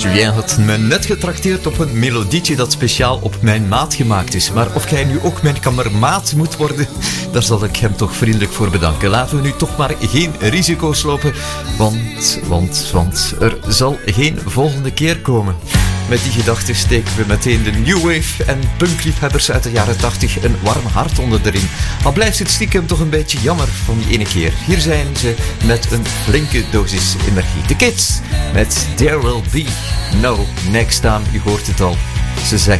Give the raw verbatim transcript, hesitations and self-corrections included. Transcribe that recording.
Julien had me net getrakteerd op een melodietje dat speciaal op mijn maat gemaakt is. Maar of jij nu ook mijn kamermaat moet worden, daar zal ik hem toch vriendelijk voor bedanken. Laten we nu toch maar geen risico's lopen, want, want, want er zal geen volgende keer komen. Met die gedachte steken we meteen de New Wave en punkliefhebbers uit de jaren tachtig een warm hart onder de riem. Al blijft het stiekem toch een beetje jammer van die ene keer. Hier zijn ze met een flinke dosis energie. De Kids met There Will Be No Next Time. U hoort het al. Ze zeggen